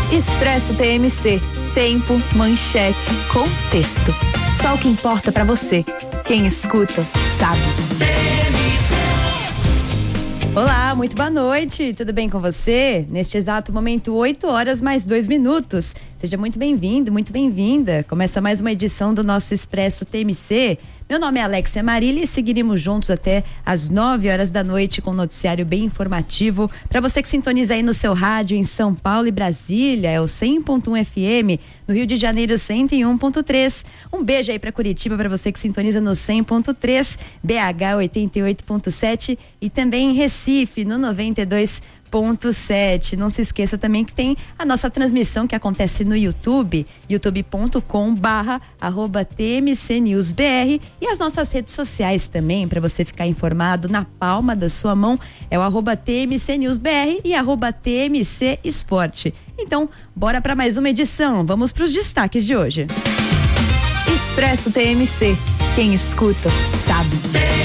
Expresso TMC. Tempo, manchete, contexto. Só o que importa pra você. Quem escuta, sabe. Olá, muito boa noite, tudo bem com você? Neste exato momento, 8h mais 2 minutos. Seja muito bem-vindo, muito bem-vinda. Começa mais uma edição do nosso Expresso TMC. Meu nome é Alexia Marília e seguiremos juntos até às 9h da noite com um noticiário bem informativo. Para você que sintoniza aí no seu rádio em São Paulo e Brasília, é o 100.1 FM, no Rio de Janeiro 101.3. Um beijo aí para Curitiba, para você que sintoniza no 100.3, BH 88.7 e também em Recife no 92.7. Não se esqueça também que tem a nossa transmissão que acontece no YouTube, youtube.com/TMCNewsBR, e as nossas redes sociais também, para você ficar informado na palma da sua mão, é o @TMCNewsBR e @TMC Esporte. Então, bora para mais uma edição. Vamos para os destaques de hoje. Expresso TMC. Quem escuta, sabe.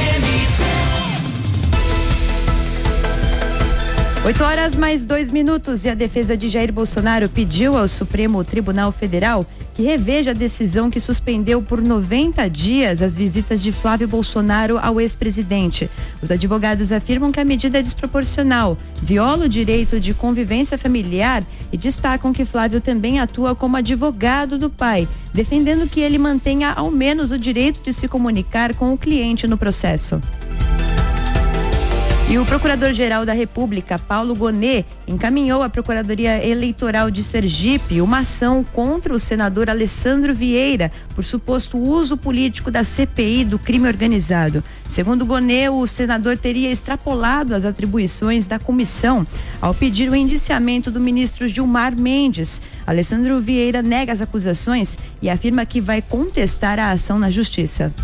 8h mais 2 minutos, e a defesa de Jair Bolsonaro pediu ao Supremo Tribunal Federal que reveja a decisão que suspendeu por 90 dias as visitas de Flávio Bolsonaro ao ex-presidente. Os advogados afirmam que a medida é desproporcional, viola o direito de convivência familiar e destacam que Flávio também atua como advogado do pai, defendendo que ele mantenha ao menos o direito de se comunicar com o cliente no processo. E o Procurador-Geral da República, Paulo Gonet, encaminhou à Procuradoria Eleitoral de Sergipe uma ação contra o senador Alessandro Vieira por suposto uso político da CPI do crime organizado. Segundo Gonet, o senador teria extrapolado as atribuições da comissão ao pedir o indiciamento do ministro Gilmar Mendes. Alessandro Vieira nega as acusações e afirma que vai contestar a ação na Justiça.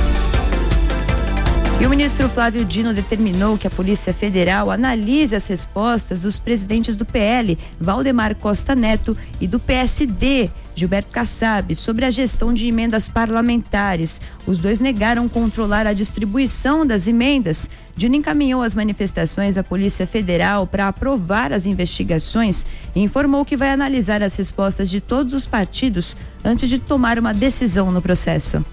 E o ministro Flávio Dino determinou que a Polícia Federal analise as respostas dos presidentes do PL, Valdemar Costa Neto, e do PSD, Gilberto Kassab, sobre a gestão de emendas parlamentares. Os dois negaram controlar a distribuição das emendas. Dino encaminhou as manifestações à Polícia Federal para aprovar as investigações e informou que vai analisar as respostas de todos os partidos antes de tomar uma decisão no processo.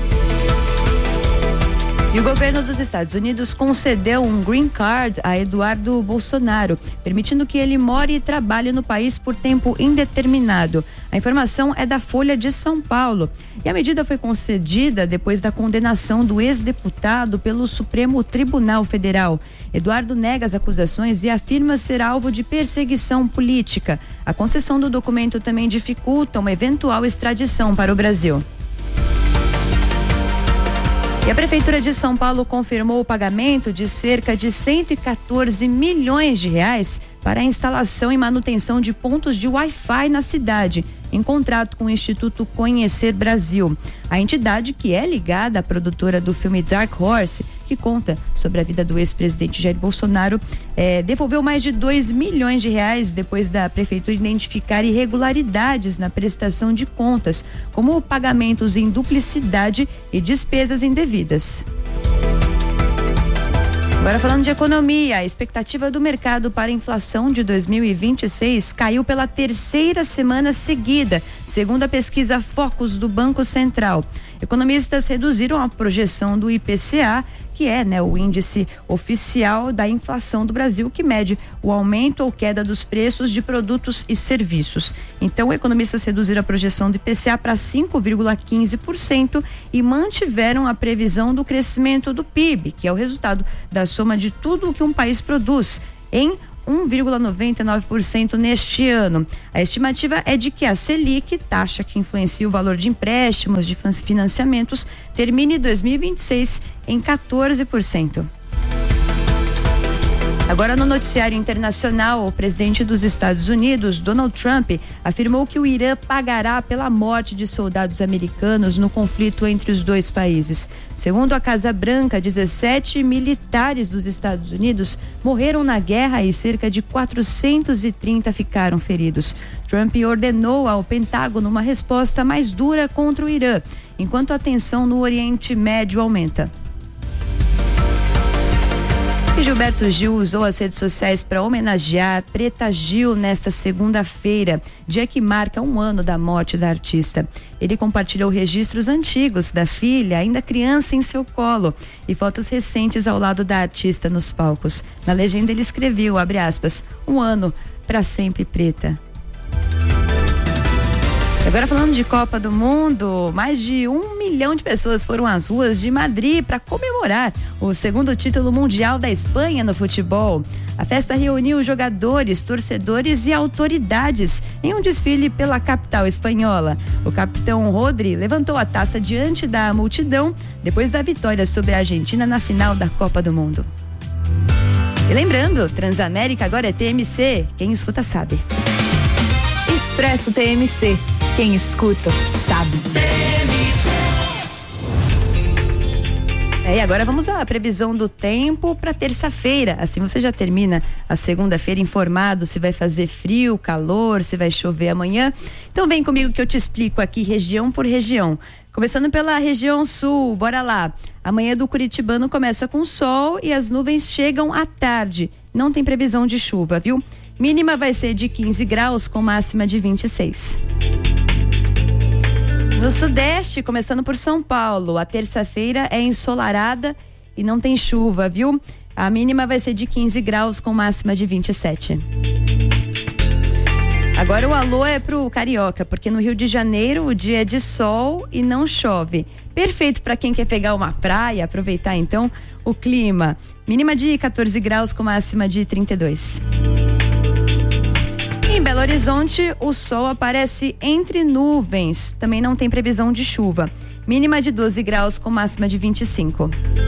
E o governo dos Estados Unidos concedeu um green card a Eduardo Bolsonaro, permitindo que ele more e trabalhe no país por tempo indeterminado. A informação é da Folha de São Paulo. E a medida foi concedida depois da condenação do ex-deputado pelo Supremo Tribunal Federal. Eduardo nega as acusações e afirma ser alvo de perseguição política. A concessão do documento também dificulta uma eventual extradição para o Brasil. E a Prefeitura de São Paulo confirmou o pagamento de cerca de 114 milhões de reais para a instalação e manutenção de pontos de Wi-Fi na cidade, em contrato com o Instituto Conhecer Brasil. A entidade, que é ligada à produtora do filme Dark Horse, que conta sobre a vida do ex-presidente Jair Bolsonaro, devolveu mais de 2 milhões de reais depois da Prefeitura identificar irregularidades na prestação de contas, como pagamentos em duplicidade e despesas indevidas. Agora falando de economia, a expectativa do mercado para a inflação de 2026 caiu pela terceira semana seguida, segundo a pesquisa Focus do Banco Central. Economistas reduziram a projeção do IPCA, que é, o índice oficial da inflação do Brasil, que mede o aumento ou queda dos preços de produtos e serviços. Então, economistas reduziram a projeção do IPCA para 5,15% e mantiveram a previsão do crescimento do PIB, que é o resultado da soma de tudo o que um país produz, em 1,99% neste ano. A estimativa é de que a Selic, taxa que influencia o valor de empréstimos de financiamentos, termine 2026 em 14%. Agora, no noticiário internacional, o presidente dos Estados Unidos, Donald Trump, afirmou que o Irã pagará pela morte de soldados americanos no conflito entre os dois países. Segundo a Casa Branca, 17 militares dos Estados Unidos morreram na guerra e cerca de 430 ficaram feridos. Trump ordenou ao Pentágono uma resposta mais dura contra o Irã, enquanto a tensão no Oriente Médio aumenta. Gilberto Gil usou as redes sociais para homenagear Preta Gil nesta segunda-feira, dia que marca 1 ano da morte da artista. Ele compartilhou registros antigos da filha, ainda criança, em seu colo, e fotos recentes ao lado da artista nos palcos. Na legenda ele escreveu, abre aspas, 1 ano, pra sempre preta. Agora falando de Copa do Mundo, mais de 1 milhão de pessoas foram às ruas de Madrid para comemorar o 2º título mundial da Espanha no futebol. A festa reuniu jogadores, torcedores e autoridades em um desfile pela capital espanhola. O capitão Rodri levantou a taça diante da multidão depois da vitória sobre a Argentina na final da Copa do Mundo. E lembrando, Transamérica agora é TMC, quem escuta sabe. Expresso TMC. Quem escuta, sabe. E agora vamos à previsão do tempo para terça-feira. Assim você já termina a segunda-feira informado se vai fazer frio, calor, se vai chover amanhã. Então vem comigo que eu te explico aqui região por região. Começando pela região sul, bora lá. Amanhã do Curitibano começa com sol e as nuvens chegam à tarde. Não tem previsão de chuva, viu? Mínima vai ser de 15 graus com máxima de 26. No sudeste, começando por São Paulo, a terça-feira é ensolarada e não tem chuva, viu? A mínima vai ser de 15 graus com máxima de 27. Agora o alô é pro carioca, porque no Rio de Janeiro o dia é de sol e não chove. Perfeito para quem quer pegar uma praia, aproveitar então o clima. Mínima de 14 graus com máxima de 32. Em Belo Horizonte, o sol aparece entre nuvens. Também não tem previsão de chuva. Mínima de 12 graus com máxima de 25.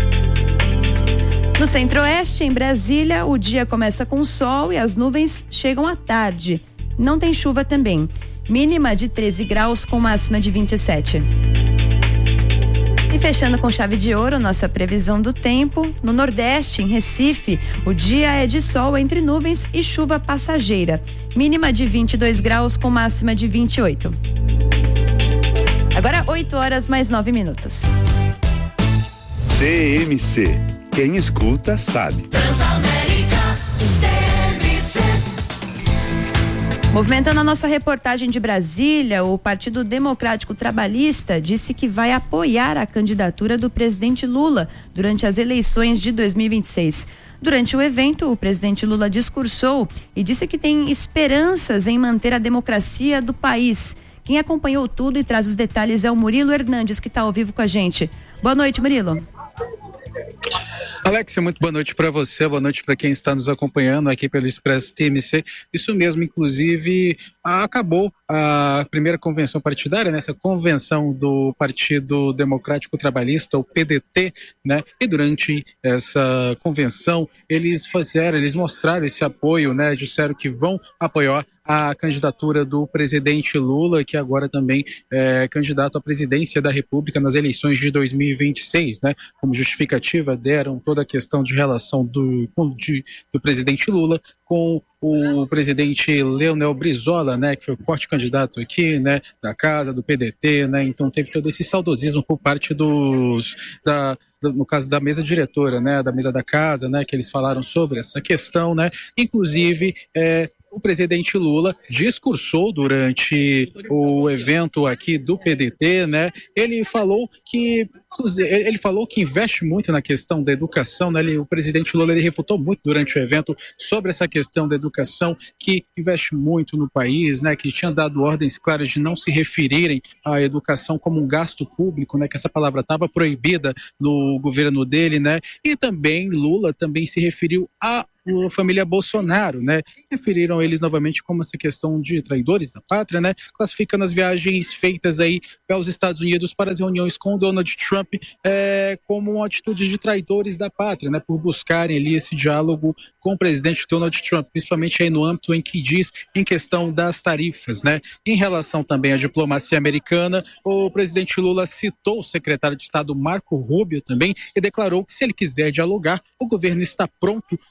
No Centro-Oeste, em Brasília, o dia começa com sol e as nuvens chegam à tarde. Não tem chuva também. Mínima de 13 graus com máxima de 27. E fechando com chave de ouro, nossa previsão do tempo. No Nordeste, em Recife, o dia é de sol entre nuvens e chuva passageira. Mínima de 22 graus com máxima de 28. Agora 8 horas mais 9 minutos. TMC. Quem escuta sabe. Transamérica. Movimentando a nossa reportagem de Brasília, o Partido Democrático Trabalhista disse que vai apoiar a candidatura do presidente Lula durante as eleições de 2026. Durante o evento, o presidente Lula discursou e disse que tem esperanças em manter a democracia do país. Quem acompanhou tudo e traz os detalhes é o Murilo Hernandes, que está ao vivo com a gente. Boa noite, Murilo. Alexia, muito boa noite para você, boa noite para quem está nos acompanhando aqui pelo Expresso TMC. Isso mesmo, inclusive, acabou a primeira convenção partidária, nessa convenção do Partido Democrático Trabalhista, o PDT, né? E durante essa convenção, eles mostraram esse apoio, né? Disseram que vão apoiar a candidatura do presidente Lula, que agora também é candidato à presidência da República nas eleições de 2026, né? Como justificativa deram toda a questão de relação do presidente Lula com o presidente Leonel Brizola, né, que foi o forte candidato aqui, né, da casa, do PDT, né, então teve todo esse saudosismo por parte no caso da mesa diretora, né, da mesa da casa, né, que eles falaram sobre essa questão, né, inclusive o presidente Lula discursou durante o evento aqui do PDT, né? Ele falou que investe muito na questão da educação, né? O presidente Lula, ele refutou muito durante o evento sobre essa questão da educação, que investe muito no país, né? Que tinha dado ordens claras de não se referirem à educação como um gasto público, né? Que essa palavra estava proibida no governo dele, né? E também Lula também se referiu à família Bolsonaro, né? Referiram eles novamente como essa questão de traidores da pátria, né? Classificando as viagens feitas aí pelos Estados Unidos para as reuniões com Donald Trump como uma atitude de traidores da pátria, né? Por buscarem ali esse diálogo com o presidente Donald Trump, principalmente aí no âmbito em que diz em questão das tarifas, né? Em relação também à diplomacia americana, o presidente Lula citou o secretário de Estado Marco Rubio também e declarou que se ele quiser dialogar, o governo está pronto para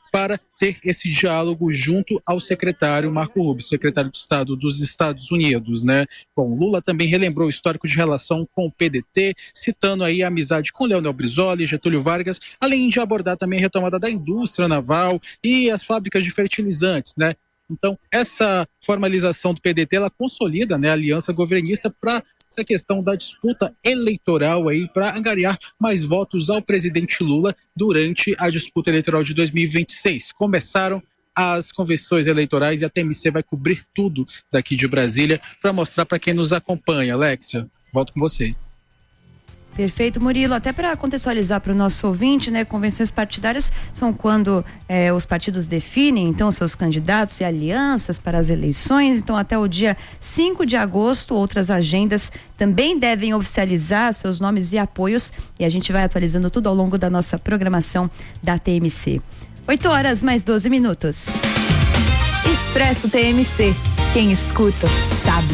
ter esse diálogo junto ao secretário Marco Rubio, secretário de Estado dos Estados Unidos, né? Bom, Lula também relembrou o histórico de relação com o PDT, citando aí a amizade com Leonel Brizola e Getúlio Vargas, além de abordar também a retomada da indústria naval e as fábricas de fertilizantes, né? Então, essa formalização do PDT, ela consolida, né, a aliança governista para essa questão da disputa eleitoral aí, para angariar mais votos ao presidente Lula durante a disputa eleitoral de 2026. Começaram as convenções eleitorais e a TMC vai cobrir tudo daqui de Brasília para mostrar para quem nos acompanha. Alexia, volto com você. Perfeito, Murilo. Até para contextualizar para o nosso ouvinte, né, convenções partidárias são quando os partidos definem, então, seus candidatos e alianças para as eleições. Então, até o dia 5 de agosto, outras agendas também devem oficializar seus nomes e apoios, e a gente vai atualizando tudo ao longo da nossa programação da TMC. 8h mais 12. Expresso TMC. Quem escuta, sabe.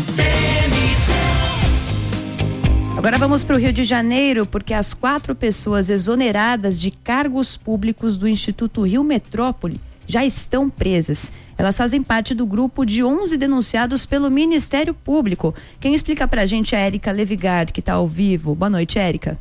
Agora vamos para o Rio de Janeiro, porque as 4 pessoas exoneradas de cargos públicos do Instituto Rio Metrópole já estão presas. Elas fazem parte do grupo de 11 denunciados pelo Ministério Público. Quem explica para a gente é a Érica Levigard, que está ao vivo. Boa noite, Érica.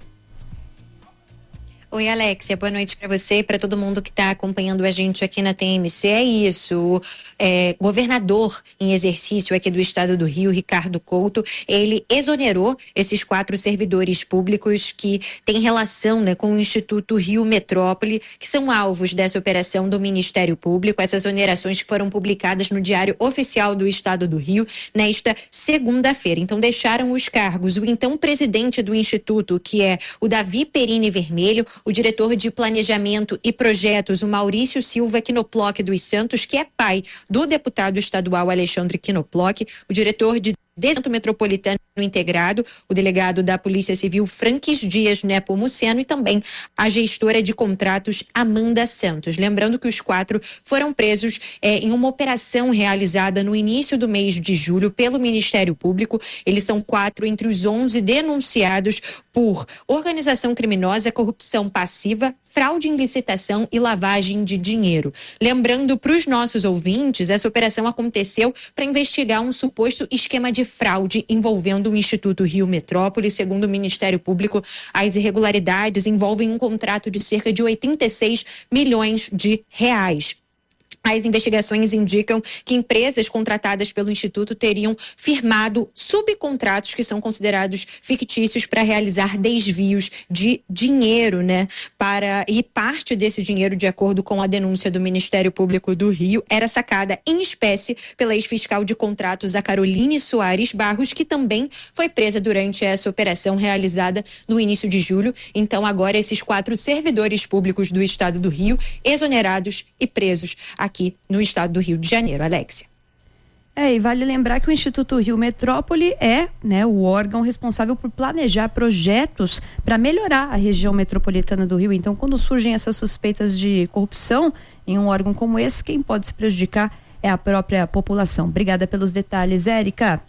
Oi, Alexia, boa noite para você e para todo mundo que está acompanhando a gente aqui na TMC. É isso, governador em exercício aqui do estado do Rio, Ricardo Couto, ele exonerou esses 4 servidores públicos que têm relação, né, com o Instituto Rio Metrópole, que são alvos dessa operação do Ministério Público. Essas exonerações que foram publicadas no Diário Oficial do Estado do Rio nesta segunda-feira. Então deixaram os cargos o então presidente do Instituto, que é o Davi Perini Vermelho, o diretor de Planejamento e Projetos, o Maurício Silva Quinoploc dos Santos, que é pai do deputado estadual Alexandre Quinoploc, o diretor de Desenvolvimento Metropolitano Integrado, o delegado da Polícia Civil Franques Dias Nepomuceno e também a gestora de contratos Amanda Santos. Lembrando que os 4 foram presos em uma operação realizada no início do mês de julho pelo Ministério Público. Eles são 4 entre os 11 denunciados por organização criminosa, corrupção passiva, fraude em licitação e lavagem de dinheiro. Lembrando para os nossos ouvintes, essa operação aconteceu para investigar um suposto esquema de fraude envolvendo o Instituto Rio Metrópole. Segundo o Ministério Público, as irregularidades envolvem um contrato de cerca de 86 milhões de reais. As investigações indicam que empresas contratadas pelo Instituto teriam firmado subcontratos que são considerados fictícios para realizar desvios de dinheiro, né? E parte desse dinheiro, de acordo com a denúncia do Ministério Público do Rio, era sacada em espécie pela ex-fiscal de contratos, a Caroline Soares Barros, que também foi presa durante essa operação realizada no início de julho. Então, agora esses 4 servidores públicos do Estado do Rio, exonerados e presos aqui no estado do Rio de Janeiro, Alexia. E vale lembrar que o Instituto Rio Metrópole é, né, o órgão responsável por planejar projetos para melhorar a região metropolitana do Rio. Então, quando surgem essas suspeitas de corrupção em um órgão como esse, quem pode se prejudicar é a própria população. Obrigada pelos detalhes, Érica.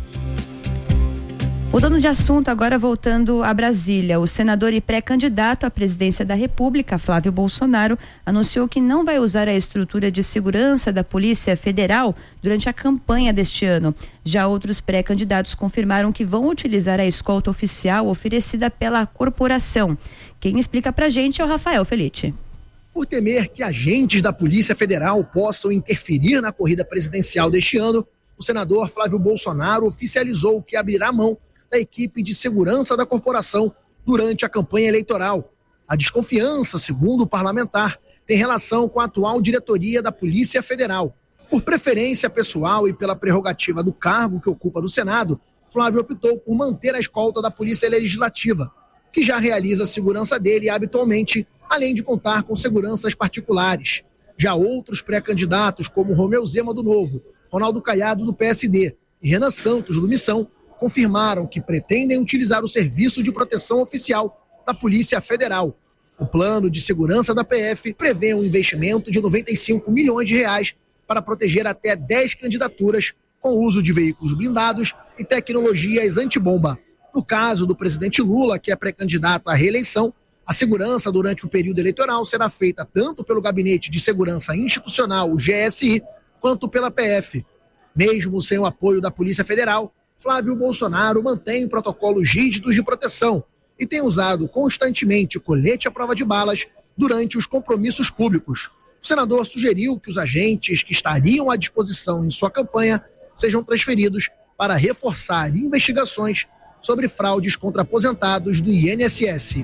Mudando de assunto, agora voltando a Brasília, o senador e pré-candidato à presidência da República, Flávio Bolsonaro, anunciou que não vai usar a estrutura de segurança da Polícia Federal durante a campanha deste ano. Já outros pré-candidatos confirmaram que vão utilizar a escolta oficial oferecida pela corporação. Quem explica pra gente é o Rafael Felice. Por temer que agentes da Polícia Federal possam interferir na corrida presidencial deste ano, o senador Flávio Bolsonaro oficializou que abrirá mão da equipe de segurança da corporação durante a campanha eleitoral. A desconfiança, segundo o parlamentar, tem relação com a atual diretoria da Polícia Federal. Por preferência pessoal e pela prerrogativa do cargo que ocupa no Senado, Flávio optou por manter a escolta da Polícia Legislativa, que já realiza a segurança dele habitualmente, além de contar com seguranças particulares. Já outros pré-candidatos, como Romeu Zema do Novo, Ronaldo Caiado do PSD e Renan Santos do Missão, confirmaram que pretendem utilizar o serviço de proteção oficial da Polícia Federal. O plano de segurança da PF prevê um investimento de 95 milhões de reais para proteger até 10 candidaturas com o uso de veículos blindados e tecnologias antibomba. No caso do presidente Lula, que é pré-candidato à reeleição, A segurança durante o período eleitoral será feita tanto pelo Gabinete de Segurança Institucional, o GSI, quanto pela PF. Mesmo sem o apoio da Polícia Federal, Flávio Bolsonaro mantém protocolos rígidos de proteção e tem usado constantemente colete à prova de balas durante os compromissos públicos. O senador sugeriu que os agentes que estariam à disposição em sua campanha sejam transferidos para reforçar investigações sobre fraudes contra aposentados do INSS.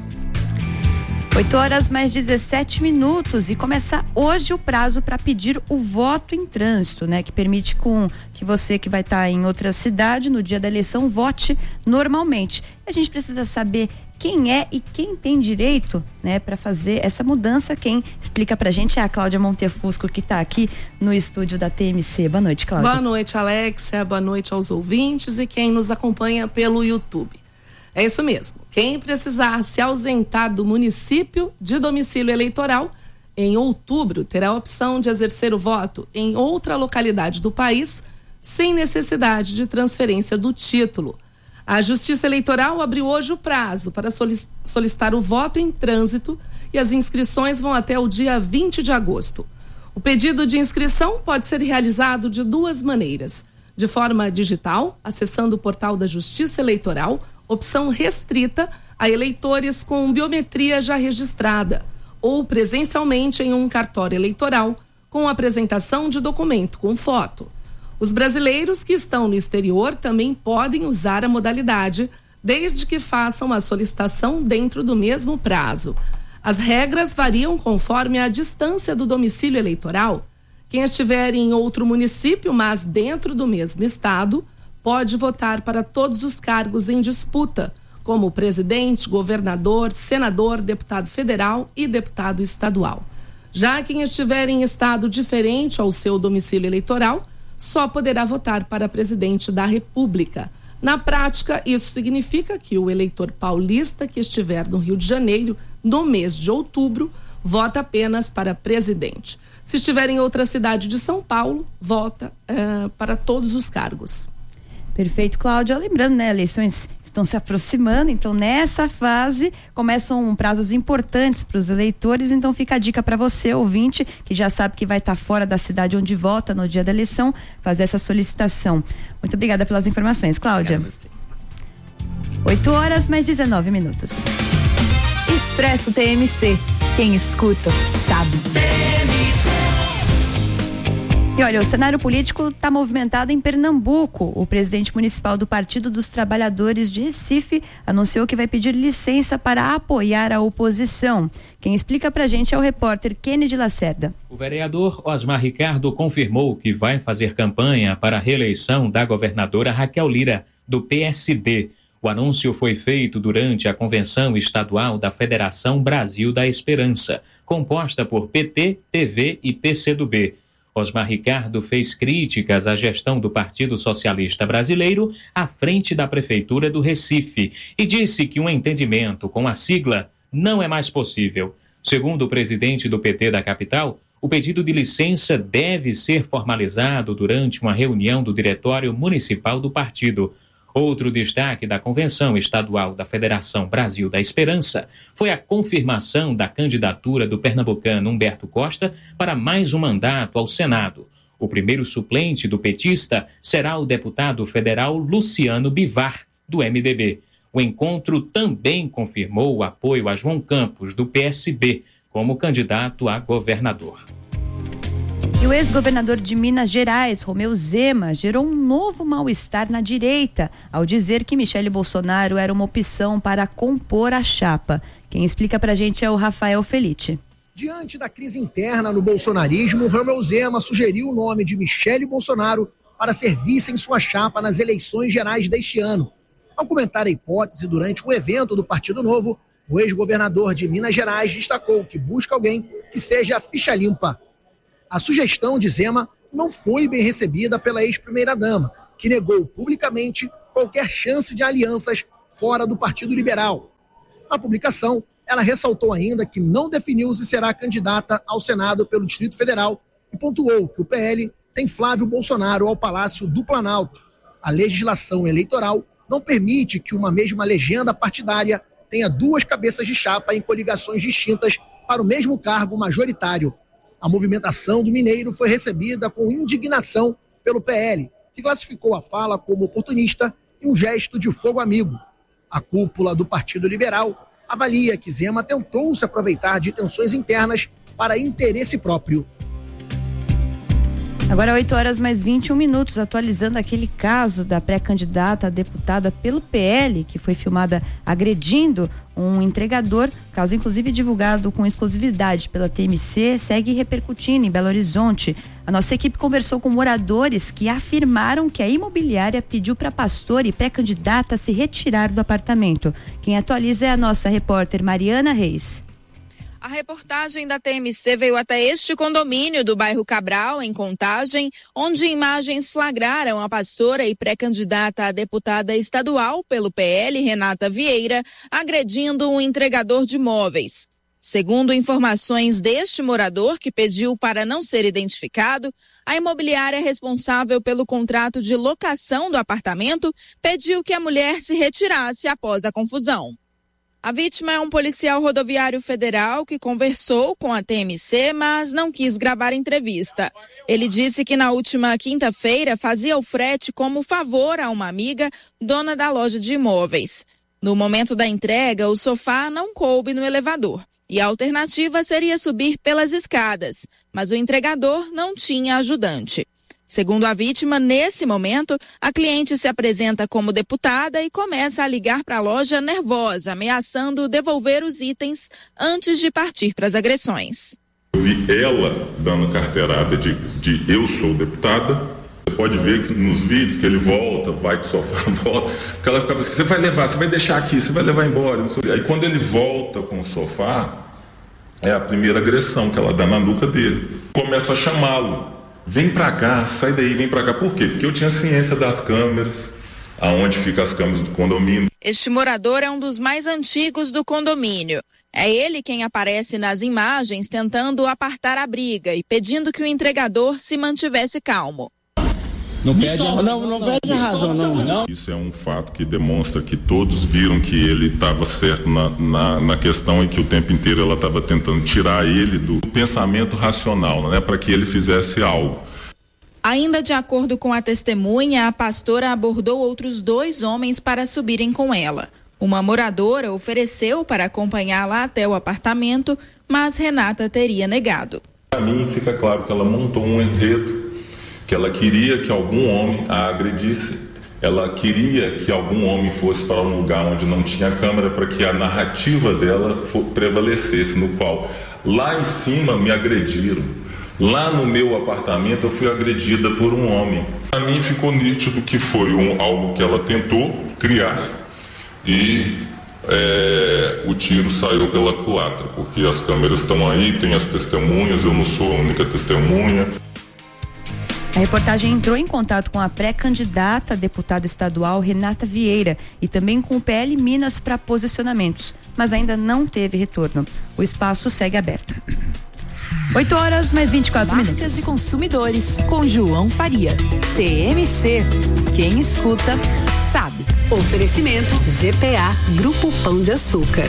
8h mais 17 e começa hoje o prazo para pedir o voto em trânsito, né? Que permite que você que vai estar em outra cidade no dia da eleição vote normalmente. A gente precisa saber quem é e quem tem direito, né, para fazer essa mudança. Quem explica pra gente é a Cláudia Montefusco, que está aqui no estúdio da TMC. Boa noite, Cláudia. Boa noite, Alexia. Boa noite aos ouvintes e quem nos acompanha pelo YouTube. É isso mesmo. Quem precisar se ausentar do município de domicílio eleitoral, em outubro, terá a opção de exercer o voto em outra localidade do país, sem necessidade de transferência do título. A Justiça Eleitoral abriu hoje o prazo para solicitar o voto em trânsito e as inscrições vão até o dia 20 de agosto. O pedido de inscrição pode ser realizado de duas maneiras: de forma digital, acessando o portal da Justiça Eleitoral, opção restrita a eleitores com biometria já registrada, ou presencialmente em um cartório eleitoral com apresentação de documento com foto. Os brasileiros que estão no exterior também podem usar a modalidade, desde que façam a solicitação dentro do mesmo prazo. As regras variam conforme a distância do domicílio eleitoral. Quem estiver em outro município, mas dentro do mesmo estado, pode votar para todos os cargos em disputa, como presidente, governador, senador, deputado federal e deputado estadual. Já quem estiver em estado diferente ao seu domicílio eleitoral, só poderá votar para presidente da República. Na prática, isso significa que o eleitor paulista que estiver no Rio de Janeiro, no mês de outubro, vota apenas para presidente. Se estiver em outra cidade de São Paulo, vota para todos os cargos. Perfeito, Cláudia. Lembrando, né, eleições estão se aproximando, então nessa fase começam prazos importantes para os eleitores, então fica a dica para você, ouvinte, que já sabe que vai estar fora da cidade onde vota no dia da eleição, fazer essa solicitação. Muito obrigada pelas informações, Cláudia. 8h mais 19. Expresso TMC. Quem escuta, sabe. E olha, o cenário político está movimentado em Pernambuco. O presidente municipal do Partido dos Trabalhadores de Recife anunciou que vai pedir licença para apoiar a oposição. Quem explica pra gente é o repórter Kennedy Lacerda. O vereador Osmar Ricardo confirmou que vai fazer campanha para a reeleição da governadora Raquel Lira, do PSD. O anúncio foi feito durante a convenção estadual da Federação Brasil da Esperança, composta por PT, PV e PCdoB. Osmar Ricardo fez críticas à gestão do Partido Socialista Brasileiro à frente da Prefeitura do Recife e disse que um entendimento com a sigla não é mais possível. Segundo o presidente do PT da capital, o pedido de licença deve ser formalizado durante uma reunião do Diretório Municipal do partido. Outro destaque da Convenção Estadual da Federação Brasil da Esperança foi a confirmação da candidatura do pernambucano Humberto Costa para mais um mandato ao Senado. O primeiro suplente do petista será o deputado federal Luciano Bivar, do MDB. O encontro também confirmou o apoio a João Campos, do PSB, como candidato a governador. E o ex-governador de Minas Gerais, Romeu Zema, gerou um novo mal-estar na direita ao dizer que Michele Bolsonaro era uma opção para compor a chapa. Quem explica pra gente é o Rafael Felite. Diante da crise interna no bolsonarismo, Romeu Zema sugeriu o nome de Michele Bolsonaro para ser vice em sua chapa nas eleições gerais deste ano. Ao comentar a hipótese durante um evento do Partido Novo, o ex-governador de Minas Gerais destacou que busca alguém que seja ficha limpa. A sugestão de Zema não foi bem recebida pela ex-primeira-dama, que negou publicamente qualquer chance de alianças fora do Partido Liberal. Na publicação, ela ressaltou ainda que não definiu se será candidata ao Senado pelo Distrito Federal e pontuou que o PL tem Flávio Bolsonaro ao Palácio do Planalto. A legislação eleitoral não permite que uma mesma legenda partidária tenha 2 cabeças de chapa em coligações distintas para o mesmo cargo majoritário. A movimentação do mineiro foi recebida com indignação pelo PL, que classificou a fala como oportunista e um gesto de fogo amigo. A cúpula do Partido Liberal avalia que Zema tentou se aproveitar de tensões internas para interesse próprio. Agora 8h mais 21, atualizando aquele caso da pré-candidata a deputada pelo PL, que foi filmada agredindo um entregador, caso inclusive divulgado com exclusividade pela TMC, segue repercutindo em Belo Horizonte. A nossa equipe conversou com moradores que afirmaram que a imobiliária pediu para a pastora e pré-candidata se retirar do apartamento. Quem atualiza é a nossa repórter Mariana Reis. A reportagem da TMC veio até este condomínio do bairro Cabral, em Contagem, onde imagens flagraram a pastora e pré-candidata a deputada estadual pelo PL, Renata Vieira, agredindo um entregador de móveis. Segundo informações deste morador, que pediu para não ser identificado, a imobiliária responsável pelo contrato de locação do apartamento pediu que a mulher se retirasse após a confusão. A vítima é um policial rodoviário federal que conversou com a TMC, mas não quis gravar entrevista. Ele disse que na última quinta-feira fazia o frete como favor a uma amiga, dona da loja de imóveis. No momento da entrega, o sofá não coube no elevador e a alternativa seria subir pelas escadas, mas o entregador não tinha ajudante. Segundo a vítima, nesse momento, a cliente se apresenta como deputada e começa a ligar para a loja nervosa, ameaçando devolver os itens antes de partir para as agressões. Eu vi ela dando carteirada de eu sou deputada. Você pode ver que nos vídeos que ele volta, vai com o sofá, volta. Porque ela ficava assim, você vai levar, você vai deixar aqui, você vai levar embora. Não sei. Aí quando ele volta com o sofá, é a primeira agressão que ela dá na nuca dele. Começa a chamá-lo. Vem pra cá, sai daí, vem pra cá. Por quê? Porque eu tinha ciência das câmeras, aonde ficam as câmeras do condomínio. Este morador é um dos mais antigos do condomínio. É ele quem aparece nas imagens tentando apartar a briga e pedindo que o entregador se mantivesse calmo. Não perde a razão, não. Isso é um fato que demonstra que todos viram que ele estava certo na questão em que o tempo inteiro ela estava tentando tirar ele do pensamento racional, né, para que ele fizesse algo. Ainda de acordo com a testemunha, a pastora abordou outros 2 homens para subirem com ela. Uma moradora ofereceu para acompanhá-la até o apartamento, mas Renata teria negado. Para mim fica claro que ela montou um enredo, que ela queria que algum homem a agredisse, ela queria que algum homem fosse para um lugar onde não tinha câmera para que a narrativa dela prevalecesse, no qual lá em cima me agrediram, lá no meu apartamento eu fui agredida por um homem. Para mim ficou nítido que foi algo que ela tentou criar e o tiro saiu pela culatra, porque as câmeras estão aí, tem as testemunhas, eu não sou a única testemunha. A reportagem entrou em contato com a pré-candidata a deputada estadual Renata Vieira e também com o PL Minas para posicionamentos, mas ainda não teve retorno. O espaço segue aberto. 8h mais 24 minutos. Marcas e consumidores com João Faria. TMC. Quem escuta sabe. Oferecimento GPA Grupo Pão de Açúcar.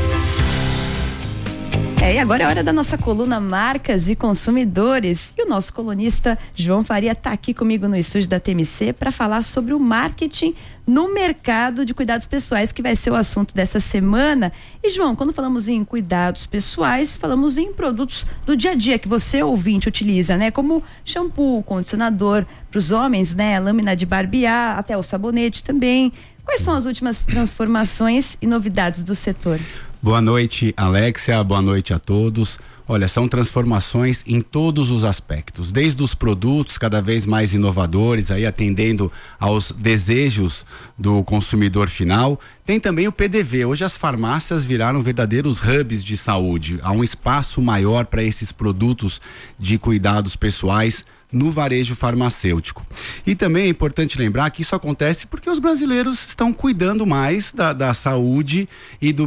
E agora é hora da nossa coluna Marcas e Consumidores. E o nosso colunista João Faria está aqui comigo no estúdio da TMC para falar sobre o marketing no mercado de cuidados pessoais, que vai ser o assunto dessa semana. E João, quando falamos em cuidados pessoais, falamos em produtos do dia a dia que você, ouvinte, utiliza, né? Como shampoo, condicionador para os homens, né? Lâmina de barbear, até o sabonete também. Quais são as últimas transformações e novidades do setor? Boa noite, Alexia, boa noite a todos. Olha, são transformações em todos os aspectos, desde os produtos cada vez mais inovadores, aí atendendo aos desejos do consumidor final. Tem também o PDV. Hoje as farmácias viraram verdadeiros hubs de saúde. Há um espaço maior para esses produtos de cuidados pessoais no varejo farmacêutico. E também é importante lembrar que isso acontece porque os brasileiros estão cuidando mais da saúde e do